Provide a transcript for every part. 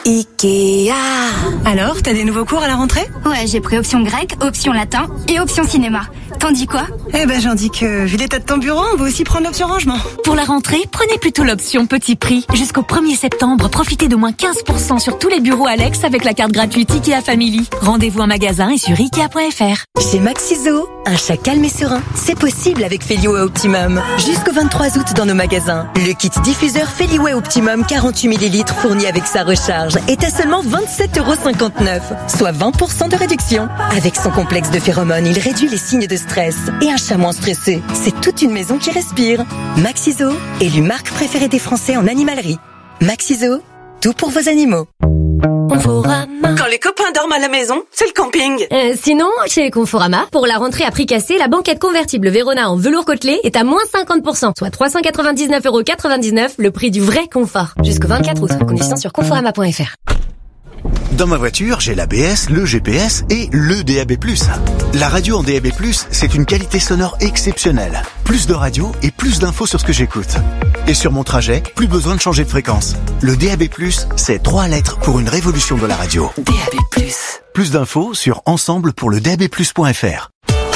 Ikea. Alors, t'as des nouveaux cours à la rentrée ? Ouais, j'ai pris option grec, option latin et option cinéma. T'en dis quoi ? Eh ben, j'en dis que, vu l'état de ton bureau, on va aussi prendre l'option rangement. Pour la rentrée, prenez plutôt l'option petit prix. Jusqu'au 1er septembre, profitez de moins 15% sur tous les bureaux Alex avec la carte gratuite Ikea Family. Rendez-vous en magasin et sur Ikea.fr. Chez Maxiso, un chat calme et serein, c'est possible avec Feliway Optimum. Jusqu'au 23 août dans nos magasins. Le kit diffuseur Feliway Optimum 48 ml fourni avec sa recharge est à seulement 27,59 €, soit 20% de réduction. Avec son complexe de phéromones, il réduit les signes de stress et un chat moins stressé. C'est toute une maison qui respire. Maxiso, élu marque préférée des Français en animalerie. Maxiso, tout pour vos animaux. Quand les copains dorment à la maison, c'est le camping. Sinon, chez Conforama, pour la rentrée à prix cassé, la banquette convertible Verona en velours côtelé est à moins 50%, soit 399,99 €, le prix du vrai confort. Jusqu'au 24 août, conditions sur conforama.fr. Dans ma voiture, j'ai l'ABS, le GPS et le DAB+. La radio en DAB+, c'est une qualité sonore exceptionnelle. Plus de radio et plus d'infos sur ce que j'écoute. Et sur mon trajet, plus besoin de changer de fréquence. Le DAB+, c'est 3 lettres pour une révolution de la radio. DAB+. Plus d'infos sur ensemblepourledabplus.fr.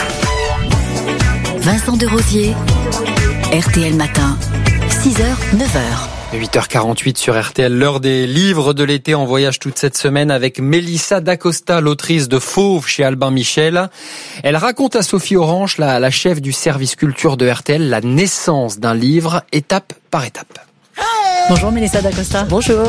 Vincent Derosier, RTL Matin, 6h, 9h. 8h48 sur RTL, l'heure des livres de l'été en voyage toute cette semaine avec Mélissa Dacosta, l'autrice de Fauve chez Albin Michel. Elle raconte à Sophie Orange, la chef du service culture de RTL, la naissance d'un livre, étape par étape. Bonjour Mélissa Dacosta. Bonjour.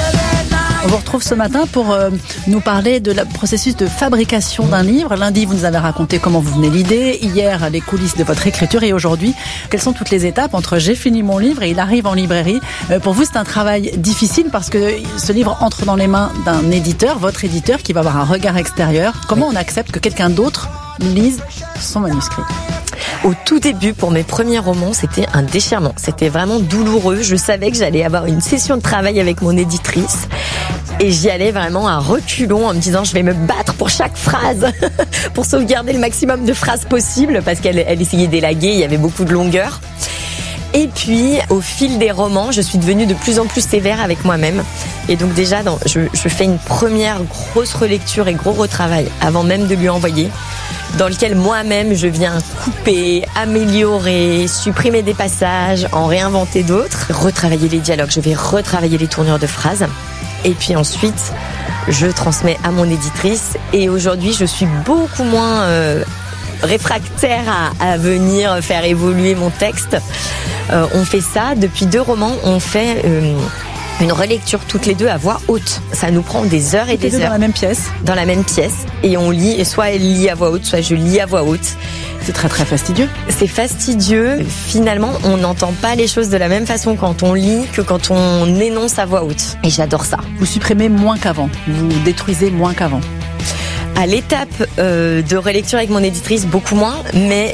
On vous retrouve ce matin pour nous parler de le processus de fabrication d'un livre. Lundi, vous nous avez raconté comment vous venez l'idée. Hier, les coulisses de votre écriture. Et aujourd'hui, quelles sont toutes les étapes entre j'ai fini mon livre et il arrive en librairie. Pour vous, c'est un travail difficile parce que ce livre entre dans les mains d'un éditeur, votre éditeur, qui va avoir un regard extérieur. Comment on accepte que quelqu'un d'autre lise son manuscrit ? Au tout début, pour mes premiers romans, c'était un déchirement. C'était vraiment douloureux. Je savais que j'allais avoir une session de travail avec mon éditrice. Et j'y allais vraiment à reculons en me disant je vais me battre pour chaque phrase pour sauvegarder le maximum de phrases possibles parce qu'elle essayait d'élaguer, il y avait beaucoup de longueur. Et puis, au fil des romans, je suis devenue de plus en plus sévère avec moi-même. Et donc déjà, je fais une première grosse relecture et gros retravail avant même de lui envoyer, dans lequel moi-même je viens couper, améliorer, supprimer des passages, en réinventer d'autres, retravailler les dialogues, je vais retravailler les tournures de phrases. Et puis ensuite, je transmets à mon éditrice. Et aujourd'hui, je suis beaucoup moins réfractaire à venir faire évoluer mon texte. On fait ça depuis 2 romans. On fait une relecture toutes les deux à voix haute. Ça nous prend des heures et des heures. Dans la même pièce. Dans la même pièce. Et on lit, et soit elle lit à voix haute, soit je lis à voix haute. C'est très très fastidieux. C'est fastidieux. Finalement, on n'entend pas les choses de la même façon quand on lit que quand on énonce à voix haute. Et j'adore ça. Vous supprimez moins qu'avant. Vous détruisez moins qu'avant. À l'étape de relecture avec mon éditrice, beaucoup moins, mais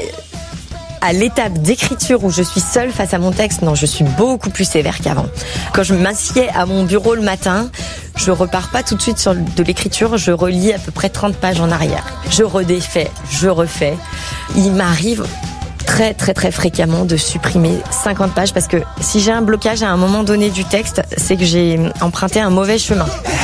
à l'étape d'écriture où je suis seule face à mon texte, non, je suis beaucoup plus sévère qu'avant. Quand je m'assieds à mon bureau le matin, je repars pas tout de suite sur de l'écriture, je relis à peu près 30 pages en arrière. Je redéfais, je refais. Il m'arrive très très très fréquemment de supprimer 50 pages parce que si j'ai un blocage à un moment donné du texte, c'est que j'ai emprunté un mauvais chemin.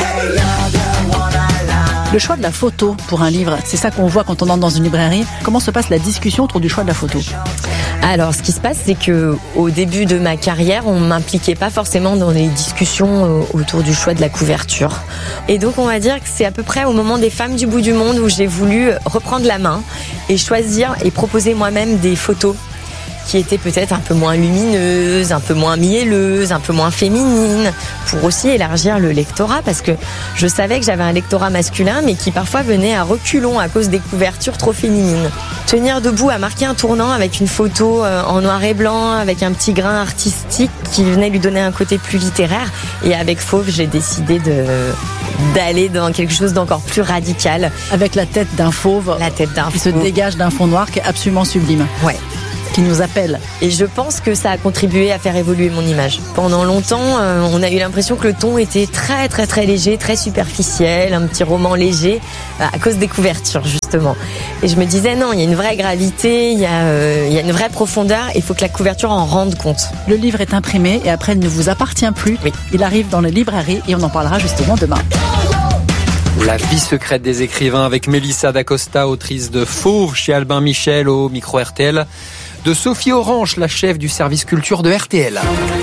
Le choix de la photo pour un livre, c'est ça qu'on voit quand on entre dans une librairie. Comment se passe la discussion autour du choix de la photo ? Alors, ce qui se passe, c'est que au début de ma carrière, on m'impliquait pas forcément dans les discussions autour du choix de la couverture. Et donc, on va dire que c'est à peu près au moment des Femmes du bout du monde où j'ai voulu reprendre la main et choisir et proposer moi-même des photos qui étaient peut-être un peu moins lumineuses, un peu moins mielleuses, un peu moins féminines, pour aussi élargir le lectorat, parce que je savais que j'avais un lectorat masculin, mais qui parfois venait à reculons à cause des couvertures trop féminines. Tenir debout à marquer un tournant avec une photo en noir et blanc, avec un petit grain artistique qui venait lui donner un côté plus littéraire, et avec Fauve, j'ai décidé d'aller dans quelque chose d'encore plus radical. Avec la tête d'un fauve. La tête d'un qui se dégage d'un fond noir qui est absolument sublime. Ouais. qui nous appelle. Et je pense que ça a contribué à faire évoluer mon image. Pendant longtemps, on a eu l'impression que le ton était très très très léger, très superficiel, un petit roman léger, à cause des couvertures justement. Et je me disais non, il y a une vraie gravité, il y a une vraie profondeur, il faut que la couverture en rende compte. Le livre est imprimé et après il ne vous appartient plus. Oui. Il arrive dans les librairies et on en parlera justement demain. La vie secrète des écrivains avec Mélissa Dacosta, autrice de Fauve chez Albin Michel au micro RTL, de Sophie Orange, la chef du service culture de RTL.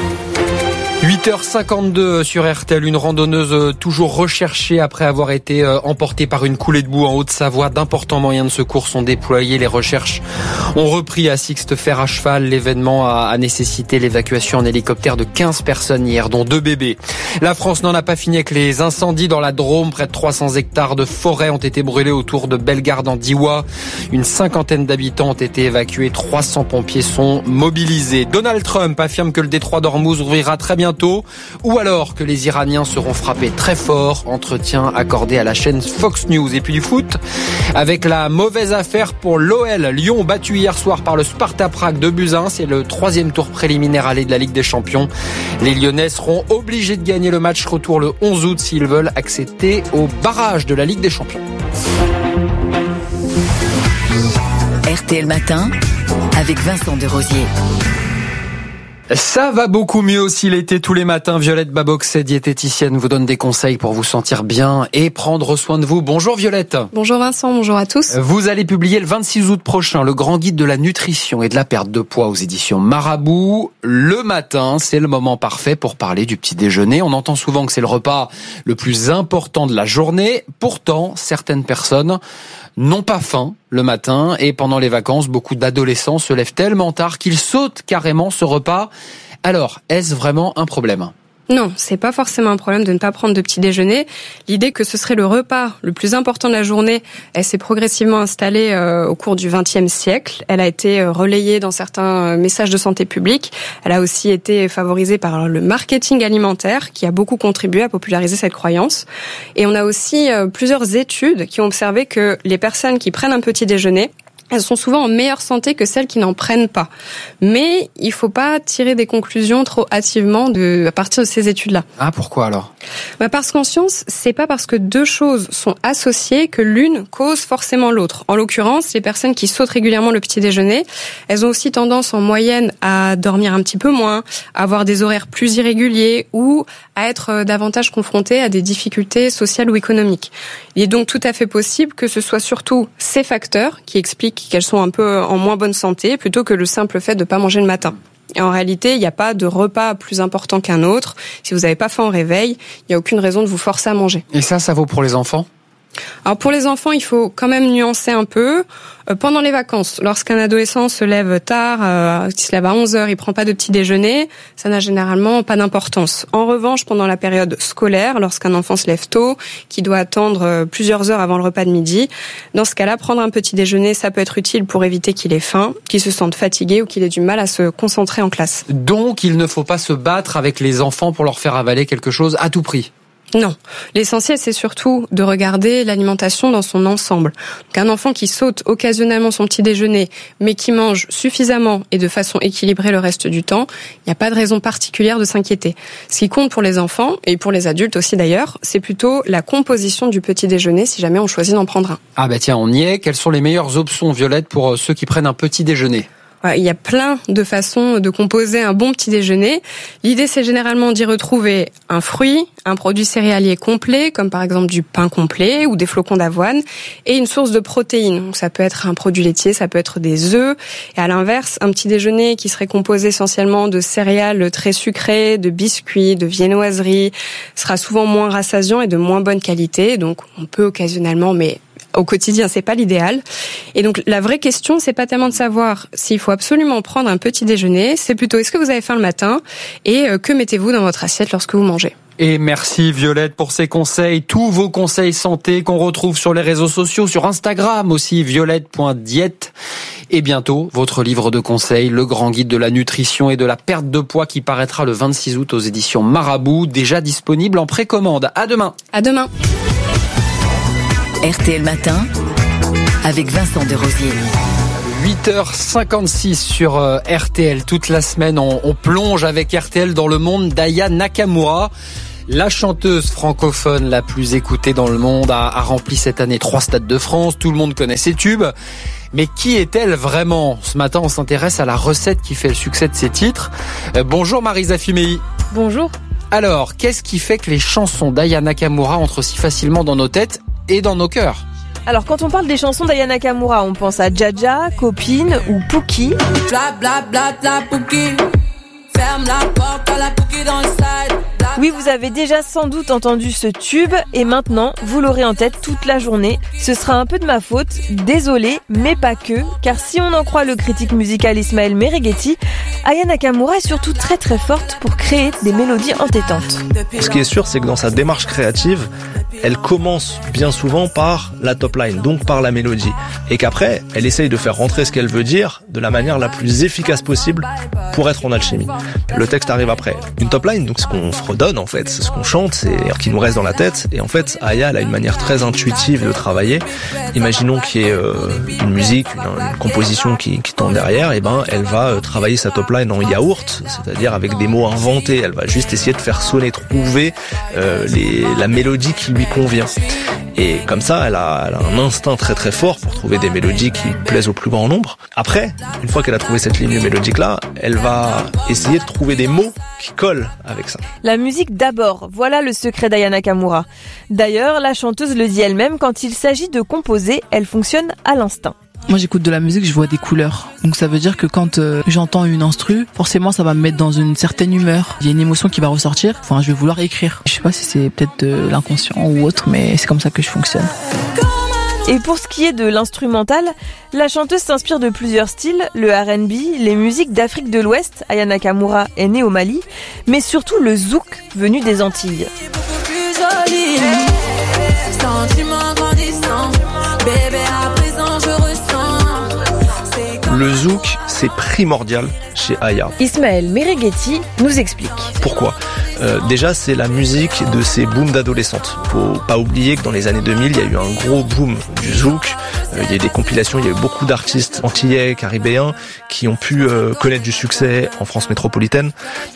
8h52 sur RTL, une randonneuse toujours recherchée après avoir été emportée par une coulée de boue en Haute-Savoie. D'importants moyens de secours sont déployés. Les recherches ont repris à Sixte-Fer à cheval. L'événement a nécessité l'évacuation en hélicoptère de 15 personnes hier, dont 2 bébés. La France n'en a pas fini avec les incendies dans la Drôme. Près de 300 hectares de forêt ont été brûlés autour de Bellegarde en Diois. Une 50aine d'habitants ont été évacués. 300 pompiers sont mobilisés. Donald Trump affirme que le détroit d'Ormuz ouvrira très bientôt, ou alors que les Iraniens seront frappés très fort. Entretien accordé à la chaîne Fox News. Et puis du foot, avec la mauvaise affaire pour l'OL. Lyon battu hier soir par le Sparta Prague 2-1. C'est le 3e tour préliminaire aller de la Ligue des Champions. Les Lyonnais seront obligés de gagner le match retour le 11 août s'ils veulent accéder au barrage de la Ligue des Champions. RTL Matin avec Vincent Desrosiers. Ça va beaucoup mieux aussi l'été. Tous les matins, Violette Baboxet, diététicienne, vous donne des conseils pour vous sentir bien et prendre soin de vous. Bonjour Violette. Bonjour Vincent, bonjour à tous. Vous allez publier le 26 août prochain le grand guide de la nutrition et de la perte de poids aux éditions Marabout. Le matin, c'est le moment parfait pour parler du petit déjeuner. On entend souvent que c'est le repas le plus important de la journée. Pourtant, certaines personnes n'ont pas faim le matin et pendant les vacances, beaucoup d'adolescents se lèvent tellement tard qu'ils sautent carrément ce repas. Alors, est-ce vraiment un problème ? Non, c'est pas forcément un problème de ne pas prendre de petit déjeuner. L'idée que ce serait le repas le plus important de la journée, elle s'est progressivement installée au cours du XXe siècle. Elle a été relayée dans certains messages de santé publique. Elle a aussi été favorisée par le marketing alimentaire qui a beaucoup contribué à populariser cette croyance. Et on a aussi plusieurs études qui ont observé que les personnes qui prennent un petit déjeuner, elles sont souvent en meilleure santé que celles qui n'en prennent pas. Mais il faut pas tirer des conclusions trop hâtivement à partir de ces études-là. Ah, pourquoi alors ? Parce qu'en science, c'est pas parce que deux choses sont associées que l'une cause forcément l'autre. En l'occurrence, les personnes qui sautent régulièrement le petit déjeuner, elles ont aussi tendance en moyenne à dormir un petit peu moins, à avoir des horaires plus irréguliers ou à être davantage confrontées à des difficultés sociales ou économiques. Il est donc tout à fait possible que ce soit surtout ces facteurs qui expliquent qu'elles sont un peu en moins bonne santé plutôt que le simple fait de ne pas manger le matin. Et en réalité, il n'y a pas de repas plus important qu'un autre. Si vous n'avez pas faim au réveil, il n'y a aucune raison de vous forcer à manger. Et ça vaut pour les enfants ? Alors pour les enfants, il faut quand même nuancer un peu. Pendant les vacances, lorsqu'un adolescent se lève tard, il se lève à 11h, il prend pas de petit déjeuner, ça n'a généralement pas d'importance. En revanche, pendant la période scolaire, lorsqu'un enfant se lève tôt, qui doit attendre plusieurs heures avant le repas de midi, dans ce cas-là, prendre un petit déjeuner, ça peut être utile pour éviter qu'il ait faim, qu'il se sente fatigué ou qu'il ait du mal à se concentrer en classe. Donc, il ne faut pas se battre avec les enfants pour leur faire avaler quelque chose à tout prix. Non. L'essentiel, c'est surtout de regarder l'alimentation dans son ensemble. Donc, un enfant qui saute occasionnellement son petit déjeuner, mais qui mange suffisamment et de façon équilibrée le reste du temps, il n'y a pas de raison particulière de s'inquiéter. Ce qui compte pour les enfants, et pour les adultes aussi d'ailleurs, c'est plutôt la composition du petit déjeuner si jamais on choisit d'en prendre un. Ah bah tiens, on y est. Quelles sont les meilleures options, Violette, pour ceux qui prennent un petit déjeuner ? Il y a plein de façons de composer un bon petit déjeuner. L'idée, c'est généralement d'y retrouver un fruit, un produit céréalier complet, comme par exemple du pain complet ou des flocons d'avoine, et une source de protéines. Donc, ça peut être un produit laitier, ça peut être des œufs. Et à l'inverse, un petit déjeuner qui serait composé essentiellement de céréales très sucrées, de biscuits, de viennoiseries, sera souvent moins rassasiant et de moins bonne qualité. Donc, on peut occasionnellement, mais au quotidien, c'est pas l'idéal. Et donc, la vraie question, c'est pas tellement de savoir s'il faut absolument prendre un petit déjeuner, c'est plutôt est-ce que vous avez faim le matin et que mettez-vous dans votre assiette lorsque vous mangez. Et merci Violette pour ces conseils, tous vos conseils santé qu'on retrouve sur les réseaux sociaux, sur Instagram aussi, violette.diète. Et bientôt, votre livre de conseils, le grand guide de la nutrition et de la perte de poids qui paraîtra le 26 août aux éditions Marabout, déjà disponible en précommande. À demain. À demain. RTL Matin avec Vincent Desrosiers. 8h56 sur RTL. Toute la semaine, on plonge avec RTL dans le monde d'Aya Nakamura. La chanteuse francophone la plus écoutée dans le monde a rempli cette année 3 stades de France. Tout le monde connaît ses tubes. Mais qui est-elle vraiment ? Ce matin, on s'intéresse à la recette qui fait le succès de ses titres. Bonjour Marisa Fumei. Bonjour. Alors, qu'est-ce qui fait que les chansons d'Aya Nakamura entrent si facilement dans nos têtes et dans nos cœurs ? Alors quand on parle des chansons d'Aya Nakamura, on pense à Jaja, Copine ou Pookie. Bla bla bla bla Pookie. Ferme la porte à la Pookie dans le side. Oui, vous avez déjà sans doute entendu ce tube et maintenant vous l'aurez en tête toute la journée. Ce sera un peu de ma faute, désolé, mais pas que, car si on en croit le critique musical Ismaël Merighetti, Aya Nakamura est surtout très très forte pour créer des mélodies entêtantes. Ce qui est sûr, c'est que dans sa démarche créative, elle commence bien souvent par la top line, donc par la mélodie, et qu'après, elle essaye de faire rentrer ce qu'elle veut dire de la manière la plus efficace possible pour être en alchimie. Le texte arrive après. Une top line, donc ce qu'on fredonne en fait, c'est ce qu'on chante, c'est qui nous reste dans la tête, et en fait, Aya, elle a une manière très intuitive de travailler. Imaginons qu'il y ait une musique, une composition qui tend derrière, et ben, elle va travailler sa top line en yaourt, c'est-à-dire avec des mots inventés. Elle va juste essayer de faire sonner, trouver la mélodie qui lui convient. Et comme ça, elle a un instinct très très fort pour trouver des mélodies qui plaisent au plus grand nombre. Après, une fois qu'elle a trouvé cette ligne mélodique-là, elle va essayer de trouver des mots qui collent avec ça. La musique d'abord, voilà le secret d'Aya Nakamura. D'ailleurs, la chanteuse le dit elle-même, quand il s'agit de composer, elle fonctionne à l'instinct. Moi j'écoute de la musique, je vois des couleurs. Donc ça veut dire que quand j'entends une instru, forcément ça va me mettre dans une certaine humeur. Il y a une émotion qui va ressortir, enfin je vais vouloir écrire. Je sais pas si c'est peut-être de l'inconscient ou autre, mais c'est comme ça que je fonctionne. Et pour ce qui est de l'instrumental, la chanteuse s'inspire de plusieurs styles, le R&B, les musiques d'Afrique de l'Ouest, Aya Nakamura est née au Mali, mais surtout le zouk venu des Antilles. Le zouk, c'est primordial chez Aya. Ismaël Merighetti nous explique. Pourquoi ? Déjà, c'est la musique de ces booms d'adolescentes. Faut pas oublier que dans les années 2000, il y a eu un gros boom du zouk. Il y a eu des compilations, il y a eu beaucoup d'artistes antillais, caribéens qui ont pu connaître du succès en France métropolitaine.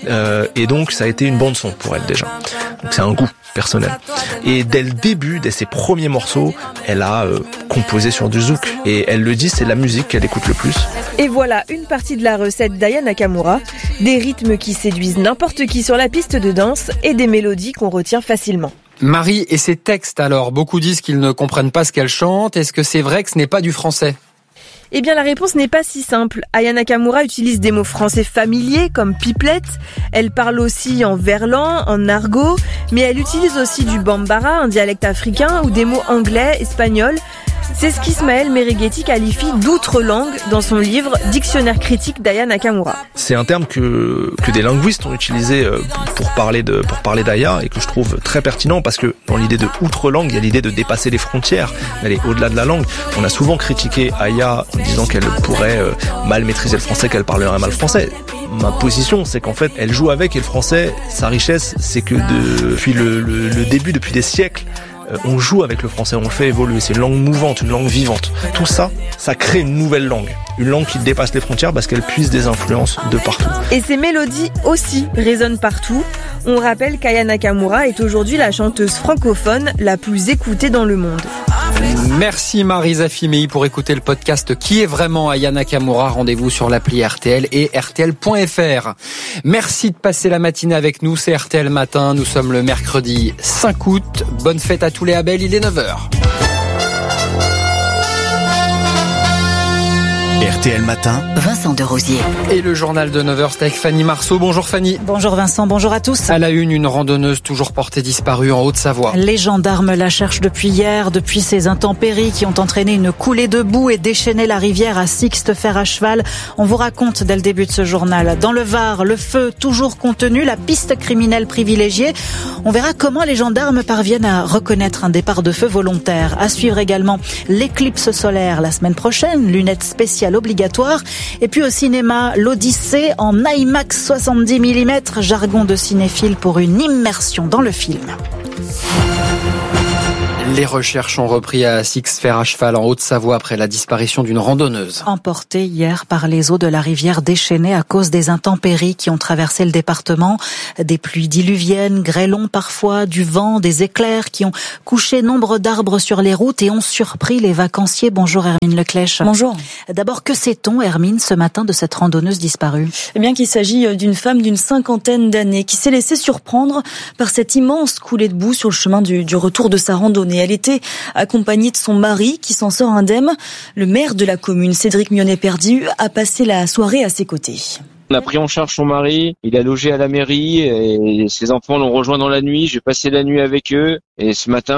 Et donc, ça a été une bande-son pour elle déjà. Donc, c'est un goût personnel. Et dès le début, dès ses premiers morceaux, elle a composé sur du zouk. Et elle le dit, c'est la musique qu'elle écoute le plus. Et voilà une partie de la recette d'Aya Nakamura. Des rythmes qui séduisent n'importe qui sur la piste de danse et des mélodies qu'on retient facilement. Marie, et ses textes alors ? Beaucoup disent qu'ils ne comprennent pas ce qu'elle chante. Est-ce que c'est vrai que ce n'est pas du français ? Eh bien, la réponse n'est pas si simple. Aya Nakamura utilise des mots français familiers comme pipelette. Elle parle aussi en verlan, en argot, mais elle utilise aussi du bambara, un dialecte africain, ou des mots anglais, espagnols. C'est ce qu'Ismaël Merighetti qualifie d'outre-langue dans son livre Dictionnaire critique d'Aya Nakamura. C'est un terme que des linguistes ont utilisé pour parler d'Aya et que je trouve très pertinent parce que dans l'idée de outre-langue, il y a l'idée de dépasser les frontières, d'aller au-delà de la langue. On a souvent critiqué Aya en disant qu'elle pourrait mal maîtriser le français, qu'elle parlerait mal français. Ma position, c'est qu'en fait, elle joue avec et le français, sa richesse, c'est que depuis le début, depuis des siècles, on joue avec le français, on le fait évoluer. C'est une langue mouvante, une langue vivante. Tout ça, ça crée une nouvelle langue. Une langue qui dépasse les frontières parce qu'elle puise des influences de partout. Et ces mélodies aussi résonnent partout. On rappelle qu'Aya Nakamura est aujourd'hui la chanteuse francophone la plus écoutée dans le monde. Merci Marisa Fumei. Pour écouter le podcast Qui est vraiment Aya Nakamura, rendez-vous sur l'appli RTL et RTL.fr. Merci de passer la matinée avec nous, c'est RTL Matin. Nous sommes le mercredi 5 août. Bonne fête à tous les Abel, il est 9h. RTL Matin, Vincent Derosier. Et le journal de 9h, c'est avec Fanny Marceau. Bonjour Fanny. Bonjour Vincent, bonjour à tous. À la une randonneuse toujours portée disparue en Haute-Savoie. Les gendarmes la cherchent depuis hier, depuis ces intempéries qui ont entraîné une coulée de boue et déchaîné la rivière à Sixte-Fer à cheval. On vous raconte dès le début de ce journal. Dans le Var, le feu toujours contenu, la piste criminelle privilégiée. On verra comment les gendarmes parviennent à reconnaître un départ de feu volontaire. À suivre également l'éclipse solaire la semaine prochaine, lunettes spéciales obligatoires. Et puis au cinéma, l'Odyssée en IMAX 70 mm, jargon de cinéphile pour une immersion dans le film. Les recherches ont repris à Six-Fer à cheval en Haute-Savoie après la disparition d'une randonneuse. Emportée hier par les eaux de la rivière déchaînée à cause des intempéries qui ont traversé le département. Des pluies diluviennes, grêlons parfois, du vent, des éclairs qui ont couché nombre d'arbres sur les routes et ont surpris les vacanciers. Bonjour Hermine Leclèche. Bonjour. D'abord, que sait-on, Hermine, ce matin de cette randonneuse disparue ? Eh bien qu'il s'agit d'une femme d'une 50aine d'années qui s'est laissée surprendre par cette immense coulée de boue sur le chemin du retour de sa randonnée. Elle était accompagnée de son mari qui s'en sort indemne. Le maire de la commune, Cédric Mionnet-Perdu, a passé la soirée à ses côtés. On a pris en charge son mari, il a logé à la mairie et ses enfants l'ont rejoint dans la nuit. J'ai passé la nuit avec eux et ce matin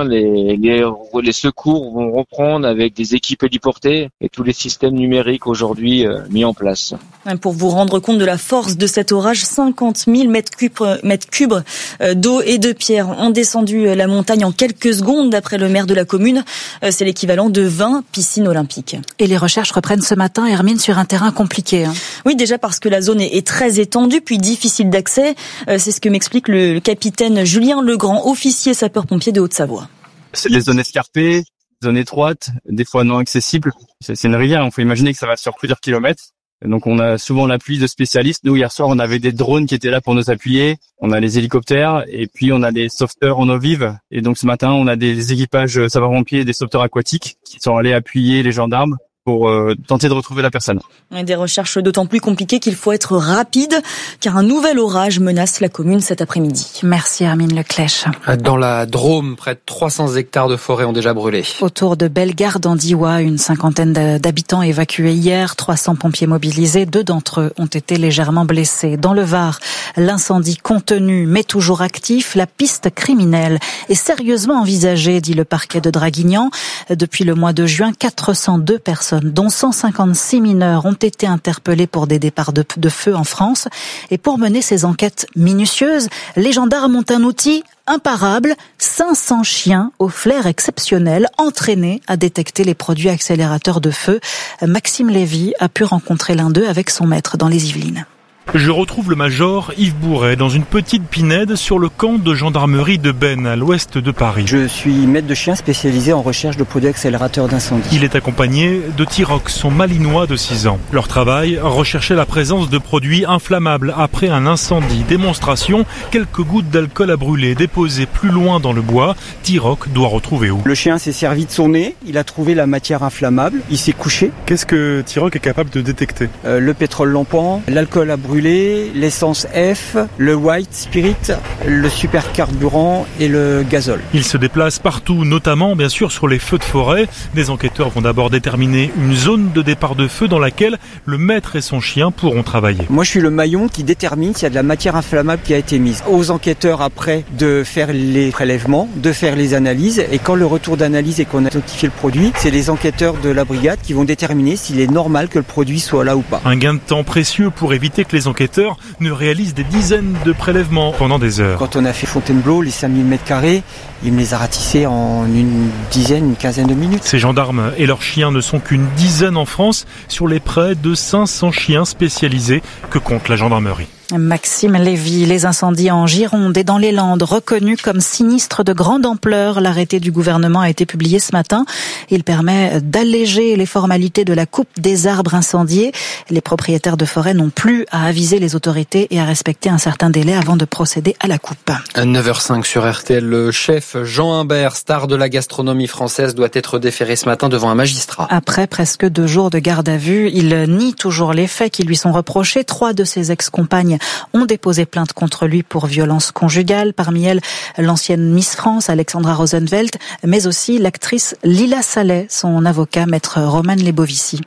les secours vont reprendre avec des équipes héliportées et tous les systèmes numériques aujourd'hui mis en place. Pour vous rendre compte de la force de cet orage, 50 000 mètres cubes d'eau et de pierre ont descendu la montagne en quelques secondes d'après le maire de la commune. C'est l'équivalent de 20 piscines olympiques. Et les recherches reprennent ce matin, Hermine, sur un terrain compliqué. Oui, déjà parce que la zone est très étendue puis difficile d'accès. C'est ce que m'explique le capitaine Julien Legrand, officier sapeur-pompier de Haute-Savoie. C'est des zones escarpées, zones étroites, des fois non accessibles. C'est une rivière, il faut imaginer que ça va sur plusieurs kilomètres. Donc on a souvent l'appui de spécialistes. Nous, hier soir, on avait des drones qui étaient là pour nous appuyer. On a les hélicoptères et puis on a des sauveteurs en eau vive. Et donc ce matin, on a des équipages sapeurs-pompiers et des sauveteurs aquatiques qui sont allés appuyer les gendarmes pour tenter de retrouver la personne. Des recherches d'autant plus compliquées qu'il faut être rapide, car un nouvel orage menace la commune cet après-midi. Merci Hermine Leclèche. Dans la Drôme, près de 300 hectares de forêt ont déjà brûlé. Autour de Bellegarde en Diois, une cinquantaine d'habitants évacués hier, 300 pompiers mobilisés, 2 d'entre eux ont été légèrement blessés. Dans le Var, l'incendie contenu mais toujours actif, la piste criminelle est sérieusement envisagée, dit le parquet de Draguignan. Depuis le mois de juin, 402 personnes, dont 156 mineurs, ont été interpellés pour des départs de feu en France. Et pour mener ces enquêtes minutieuses, les gendarmes ont un outil imparable, 500 chiens au flair exceptionnel, entraînés à détecter les produits accélérateurs de feu. Maxime Lévy a pu rencontrer l'un d'eux avec son maître dans les Yvelines. Je retrouve le major Yves Bourret dans une petite pinède sur le camp de gendarmerie de Bennes, à l'ouest de Paris. Je suis maître de chien spécialisé en recherche de produits accélérateurs d'incendie. Il est accompagné de Tiroc, son malinois de 6 ans. Leur travail, rechercher la présence de produits inflammables après un incendie. Démonstration, quelques gouttes d'alcool à brûler déposées plus loin dans le bois. Tiroc doit retrouver où ? Le chien s'est servi de son nez, il a trouvé la matière inflammable, il s'est couché. Qu'est-ce que Tiroc est capable de détecter ? Le pétrole lampant, l'alcool à brûler, l'essence F, le white spirit, le supercarburant et le gazole. Il se déplace partout, notamment bien sûr sur les feux de forêt. Des enquêteurs vont d'abord déterminer une zone de départ de feu dans laquelle le maître et son chien pourront travailler. Moi je suis le maillon qui détermine s'il y a de la matière inflammable qui a été mise. Aux enquêteurs après de faire les prélèvements, de faire les analyses, et quand le retour d'analyse et qu'on a identifié le produit, c'est les enquêteurs de la brigade qui vont déterminer s'il est normal que le produit soit là ou pas. Un gain de temps précieux pour éviter que les enquêteurs ne réalisent des dizaines de prélèvements pendant des heures. Quand on a fait Fontainebleau, les 5000 m², il me les a ratissés en une quinzaine de minutes. Ces gendarmes et leurs chiens ne sont qu'une dizaine en France sur les près de 500 chiens spécialisés que compte la gendarmerie. Maxime Lévy, les incendies en Gironde et dans les Landes reconnus comme sinistres de grande ampleur. L'arrêté du gouvernement a été publié ce matin. Il permet d'alléger les formalités de la coupe des arbres incendiés. Les propriétaires de forêt n'ont plus à aviser les autorités et à respecter un certain délai avant de procéder à la coupe. 9h05 sur RTL, le chef Jean Imbert, star de la gastronomie française, doit être déféré ce matin devant un magistrat. Après presque 2 jours de garde à vue, il nie toujours les faits qui lui sont reprochés. 3 de ses ex-compagnes ont déposé plainte contre lui pour violence conjugale. Parmi elles, l'ancienne Miss France, Alexandra Rosenfeld, mais aussi l'actrice Lila Salet, son avocat, maître Roman Lebovici.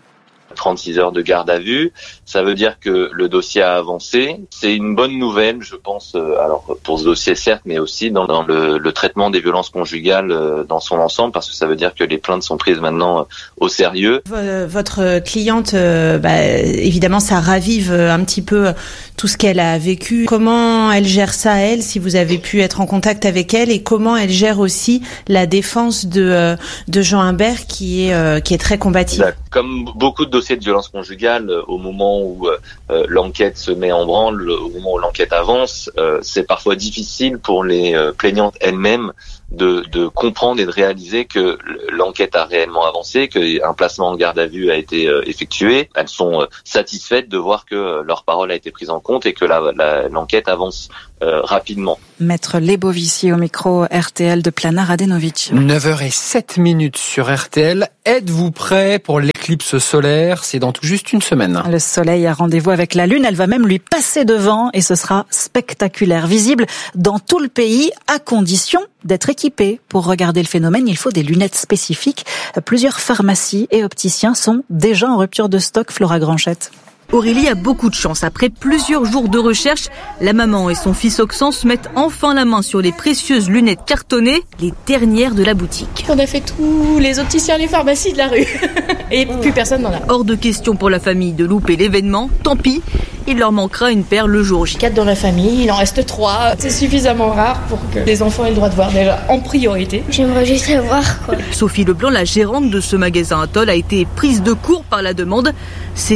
36 heures de garde à vue, ça veut dire que le dossier a avancé. C'est une bonne nouvelle, je pense, alors pour ce dossier certes, mais aussi dans le traitement des violences conjugales dans son ensemble, parce que ça veut dire que les plaintes sont prises maintenant au sérieux. Votre cliente, évidemment, ça ravive un petit peu tout ce qu'elle a vécu. Comment elle gère ça, elle, si vous avez pu être en contact avec elle, et comment elle gère aussi la défense de Jean Imbert qui est très combatif. Comme beaucoup de dossiers de violence conjugale, au moment où l'enquête se met en branle, au moment où l'enquête avance, c'est parfois difficile pour les plaignantes elles-mêmes de comprendre et de réaliser que l'enquête a réellement avancé, qu'un placement en garde à vue a été effectué. Elles sont satisfaites de voir que leur parole a été prise en compte et que l'enquête avance rapidement. Maître Lebovici au micro RTL de Plana Radenovic. 9h07 sur RTL. Êtes-vous prêts pour l'éclipse solaire? C'est dans tout juste une semaine. Le soleil a rendez-vous avec la lune. Elle va même lui passer devant et ce sera spectaculaire. Visible dans tout le pays à condition d'être équipé. Pour regarder le phénomène, il faut des lunettes spécifiques. Plusieurs pharmacies et opticiens sont déjà en rupture de stock. Flora Granchette. Aurélie a beaucoup de chance. Après plusieurs jours de recherche, la maman et son fils Oxens mettent enfin la main sur les précieuses lunettes cartonnées, les dernières de la boutique. On a fait tous les opticiens, les pharmacies de la rue. Et plus personne n'en a. Hors de question pour la famille de louper l'événement. Tant pis, il leur manquera une paire le jour J. 4 dans la famille, il en reste 3. C'est suffisamment rare pour que les enfants aient le droit de voir déjà en priorité. J'aimerais juste les voir, quoi. Sophie Leblanc, la gérante de ce magasin Atoll, a été prise de court par la demande. Ces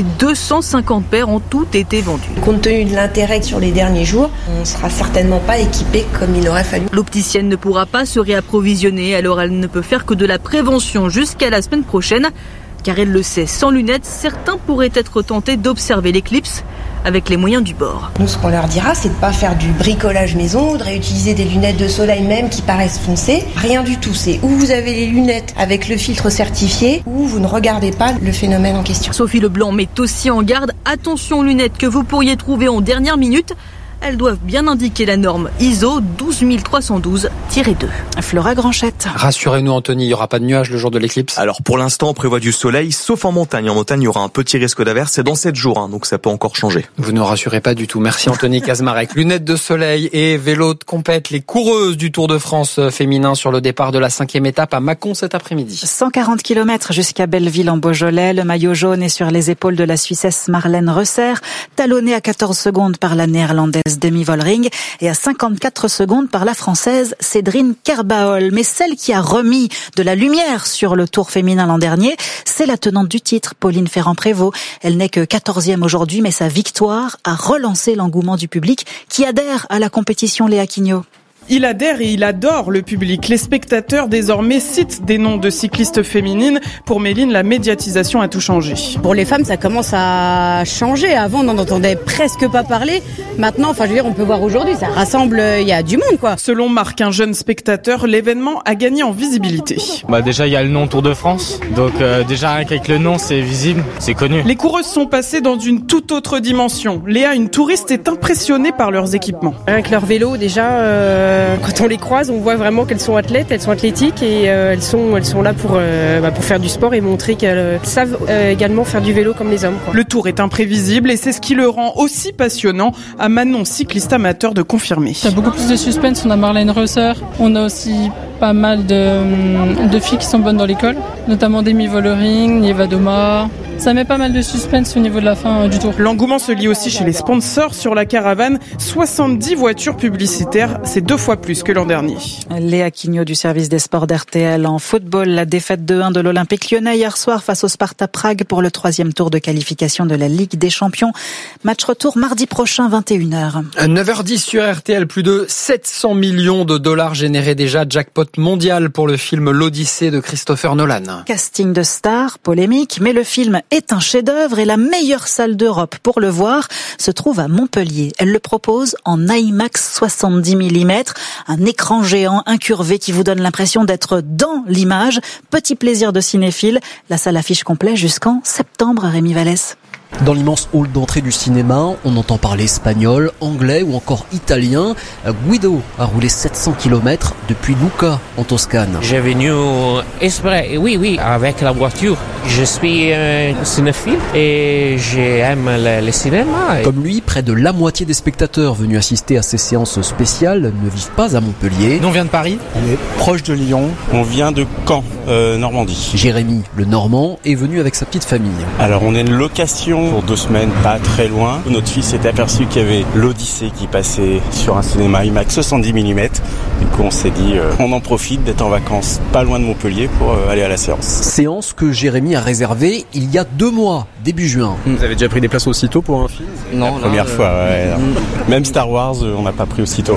250 paires ont toutes été vendues. Compte tenu de l'intérêt sur les derniers jours, on ne sera certainement pas équipé comme il aurait fallu. L'opticienne ne pourra pas se réapprovisionner, alors elle ne peut faire que de la prévention jusqu'à la semaine prochaine. Car elle le sait, sans lunettes, certains pourraient être tentés d'observer l'éclipse avec les moyens du bord. Nous, ce qu'on leur dira, c'est de ne pas faire du bricolage maison, de réutiliser des lunettes de soleil même qui paraissent foncées. Rien du tout. C'est où vous avez les lunettes avec le filtre certifié, ou vous ne regardez pas le phénomène en question. Sophie Leblanc met aussi en garde, attention aux lunettes que vous pourriez trouver en dernière minute. Elles doivent bien indiquer la norme ISO 12312-2. Flora Granchette. Rassurez-nous Anthony, il n'y aura pas de nuages le jour de l'éclipse? Alors pour l'instant, on prévoit du soleil, sauf en montagne. En montagne, il y aura un petit risque d'averse. C'est dans 7 jours, donc ça peut encore changer. Vous ne rassurez pas du tout. Merci Anthony Kazmarek. Lunettes de soleil et vélo de compète. Les coureuses du Tour de France féminin sur le départ de la 5e étape à Mâcon cet après-midi. 140 km jusqu'à Belleville en Beaujolais. Le maillot jaune est sur les épaules de la Suissesse Marlène Reusser, talonnée à 14 secondes par la néerlandaise Demi Vollering et à 54 secondes par la française Cédrine Kerbaol. Mais celle qui a remis de la lumière sur le Tour féminin l'an dernier, c'est la tenante du titre, Pauline Ferrand-Prévot. Elle n'est que 14e aujourd'hui, mais sa victoire a relancé l'engouement du public qui adhère à la compétition. Léa Quignot. Il adhère et il adore le public. Les spectateurs désormais citent des noms de cyclistes féminines. Pour Méline, la médiatisation a tout changé. Pour les femmes, ça commence à changer. Avant, on n'en entendait presque pas parler. Maintenant, on peut voir aujourd'hui, ça rassemble, il y a du monde, quoi. Selon Marc, un jeune spectateur, l'événement a gagné en visibilité. Déjà, il y a le nom Tour de France. Donc, déjà, rien qu'avec le nom, c'est visible, c'est connu. Les coureuses sont passées dans une toute autre dimension. Léa, une touriste, est impressionnée par leurs équipements. Avec leur vélo, déjà, quand on les croise, on voit vraiment qu'elles sont athlètes, elles sont athlétiques et elles sont là pour faire du sport et montrer qu'elles savent également faire du vélo comme les hommes, quoi. Le Tour est imprévisible et c'est ce qui le rend aussi passionnant. À Manon, cycliste amateur, de confirmer. Il y a beaucoup plus de suspense. On a Marlène Reusser, on a aussi pas mal de filles qui sont bonnes dans l'école, notamment Demi Vollering, Nieva Doma. Ça met pas mal de suspense au niveau de la fin du Tour. L'engouement se lit aussi chez les sponsors sur la caravane. 70 voitures publicitaires, c'est 2 fois plus que l'an dernier. Léa Quignot du service des sports d'RTL. En football, la défaite 2-1 de l'Olympique Lyonnais hier soir face au Sparta Prague pour le 3e tour de qualification de la Ligue des Champions. Match retour mardi prochain, 21h. 9h10 sur RTL, plus de 700 millions de dollars générés déjà. Jackpot mondial pour le film L'Odyssée de Christopher Nolan. Casting de stars, polémique, mais le film est un chef-d'œuvre et la meilleure salle d'Europe pour le voir se trouve à Montpellier. Elle le propose en IMAX 70 mm, un écran géant incurvé qui vous donne l'impression d'être dans l'image. Petit plaisir de cinéphile. La salle affiche complet jusqu'en septembre, Rémi Vallès. Dans l'immense hall d'entrée du cinéma, on entend parler espagnol, anglais ou encore italien. Guido a roulé 700 km depuis Lucca, en Toscane. J'ai venu exprès, oui, avec la voiture. Je suis cinéphile et j'aime le cinéma. Comme lui, près de la moitié des spectateurs venus assister à ces séances spéciales ne vivent pas à Montpellier. Nous, on vient de Paris. On est proche de Lyon. On vient de Caen. Normandie. Jérémy, le Normand, est venu avec sa petite famille. Alors on est une location pour 2 semaines, pas très loin. Notre fils s'est aperçu qu'il y avait l'Odyssée qui passait sur un cinéma IMAX 70 mm. Du coup on s'est dit, on en profite d'être en vacances pas loin de Montpellier pour aller à la séance. Séance que Jérémy a réservée il y a 2 mois, début juin. Vous avez déjà pris des places aussitôt pour un film ? Non. La première fois, ouais. Même Star Wars, on n'a pas pris aussitôt.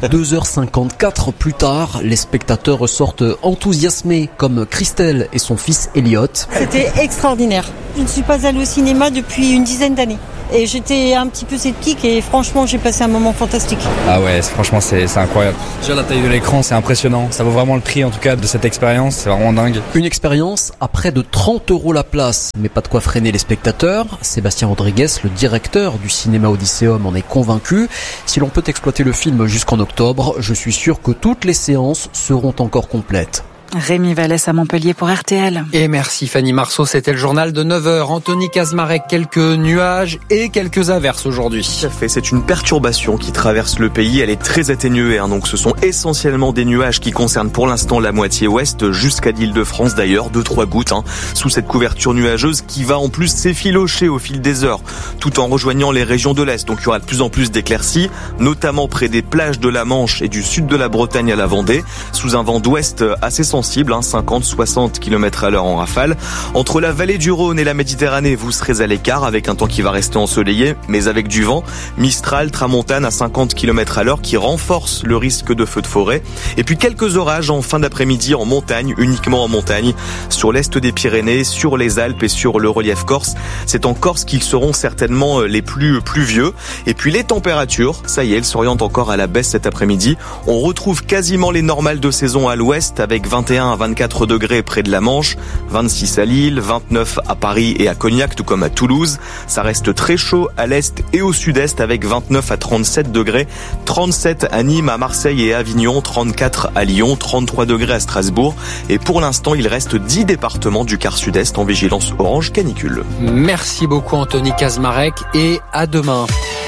2h54 plus tard, les spectateurs ressortent enthousiasmés comme Christelle et son fils Elliot. C'était extraordinaire. Je ne suis pas allée au cinéma depuis une dizaine d'années. Et j'étais un petit peu sceptique et franchement j'ai passé un moment fantastique. Ah ouais, franchement c'est incroyable. Déjà la taille de l'écran c'est impressionnant, ça vaut vraiment le prix en tout cas de cette expérience, c'est vraiment dingue. Une expérience à près de 30 € la place, mais pas de quoi freiner les spectateurs. Sébastien Rodriguez, le directeur du cinéma Odysseum, en est convaincu. Si l'on peut exploiter le film jusqu'en octobre, je suis sûr que toutes les séances seront encore complètes. Rémi Vallès à Montpellier pour RTL. Et merci Fanny Marceau, c'était le journal de 9h. Anthony Kazmarek, quelques nuages et quelques averses aujourd'hui. Tout à fait, c'est une perturbation qui traverse le pays, elle est très atténuée, donc ce sont essentiellement des nuages qui concernent pour l'instant la moitié ouest jusqu'à l'Île-de-France d'ailleurs, 2-3 gouttes sous cette couverture nuageuse qui va en plus s'effilocher au fil des heures, tout en rejoignant les régions de l'Est. Donc il y aura de plus en plus d'éclaircies, notamment près des plages de la Manche et du sud de la Bretagne à la Vendée, sous un vent d'ouest assez sensible, 50-60 km/h en rafale. Entre la vallée du Rhône et la Méditerranée, vous serez à l'écart avec un temps qui va rester ensoleillé, mais avec du vent. Mistral, tramontane à 50 km/h qui renforce le risque de feux de forêt. Et puis quelques orages en fin d'après-midi en montagne, uniquement en montagne, sur l'est des Pyrénées, sur les Alpes et sur le relief corse. C'est en Corse qu'ils seront certainement les plus pluvieux. Et puis les températures, ça y est, elles s'orientent encore à la baisse cet après-midi. On retrouve quasiment les normales de saison à l'ouest avec 21 à 24 degrés près de la Manche, 26 à Lille, 29 à Paris et à Cognac, tout comme à Toulouse. Ça reste très chaud à l'est et au sud-est avec 29 à 37 degrés, 37 à Nîmes, à Marseille et à Avignon, 34 à Lyon, 33 degrés à Strasbourg. Et pour l'instant, il reste 10 départements du quart sud-est en vigilance orange canicule. Merci beaucoup Anthony Kazmarek et à demain.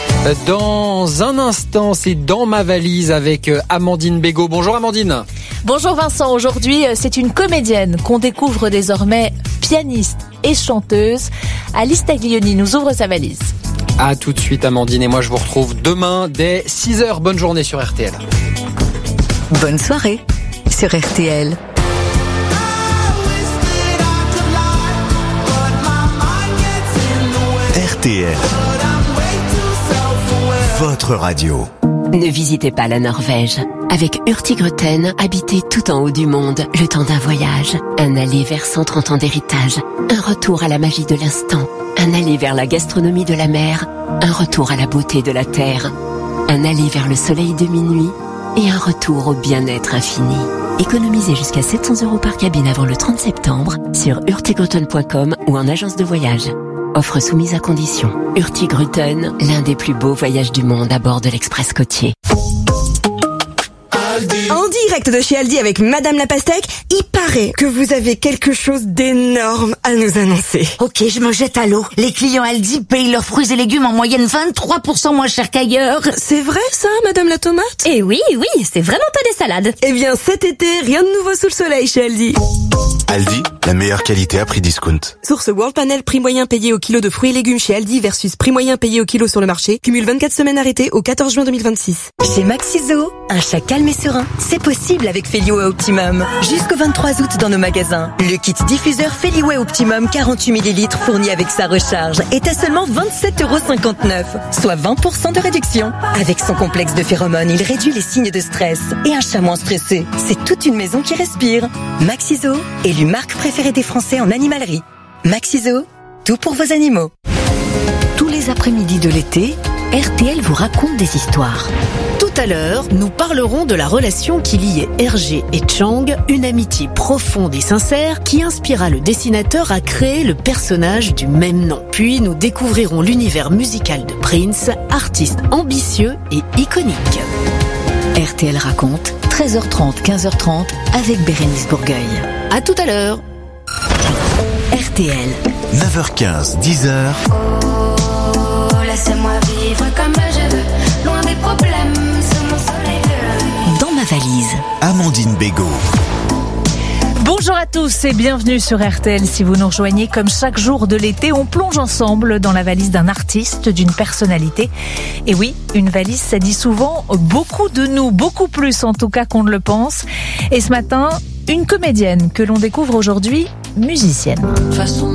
Dans un instant, c'est Dans ma valise avec Amandine Bégaud. Bonjour Amandine. Bonjour Vincent, aujourd'hui c'est une comédienne qu'on découvre désormais pianiste et chanteuse. Alice Taglioni nous ouvre sa valise. À tout de suite Amandine et moi je vous retrouve demain dès 6h. Bonne journée sur RTL. Bonne soirée sur RTL. RTL, votre radio. Ne visitez pas la Norvège. Avec Hurtigruten, habitez tout en haut du monde le temps d'un voyage. Un aller vers 130 ans d'héritage. Un retour à la magie de l'instant. Un aller vers la gastronomie de la mer. Un retour à la beauté de la terre. Un aller vers le soleil de minuit. Et un retour au bien-être infini. Économisez jusqu'à 700 € par cabine avant le 30 septembre sur hurtigruten.com ou en agence de voyage. Offre soumise à condition. Hurtigruten, l'un des plus beaux voyages du monde à bord de l'Express côtier. En direct de chez Aldi avec Madame la Pastèque, il paraît que vous avez quelque chose d'énorme à nous annoncer. Ok, je me jette à l'eau. Les clients Aldi payent leurs fruits et légumes en moyenne 23% moins cher qu'ailleurs. C'est vrai ça, Madame la Tomate? Eh oui, c'est vraiment pas des salades. Eh bien cet été, rien de nouveau sous le soleil chez Aldi. Aldi, la meilleure qualité à prix discount. Source World Panel, prix moyen payé au kilo de fruits et légumes chez Aldi versus prix moyen payé au kilo sur le marché. Cumule 24 semaines arrêtées au 14 juin 2026. Chez Maxiso, un chat calme et serein, c'est possible avec Feliway Optimum. Jusqu'au 23 août dans nos magasins. Le kit diffuseur Feliway Optimum 48 ml fourni avec sa recharge est à seulement 27,59 €, soit 20% de réduction. Avec son complexe de phéromones, il réduit les signes de stress. Et un chat moins stressé, c'est toute une maison qui respire. Maxiso, élu marque préférée des Français en animalerie. Maxiso, tout pour vos animaux. Tous les après-midi de l'été, RTL vous raconte des histoires. Tout à l'heure, nous parlerons de la relation qui liait Hergé et Chang, une amitié profonde et sincère qui inspira le dessinateur à créer le personnage du même nom. Puis nous découvrirons l'univers musical de Prince, artiste ambitieux et iconique. RTL raconte, 13h30, 15h30 avec Bérénice Bourgueil. À tout à l'heure. RTL. 9h15, 10h. Oh, laissez-moi vivre comme je veux, loin des problèmes, sous mon soleil bleu. Dans ma valise. Amandine Bégaud. Bonjour à tous et bienvenue sur RTL. Si vous nous rejoignez, comme chaque jour de l'été, on plonge ensemble dans la valise d'un artiste, d'une personnalité. Et oui, une valise, ça dit souvent beaucoup de nous, beaucoup plus en tout cas qu'on ne le pense. Et ce matin, une comédienne que l'on découvre aujourd'hui musicienne.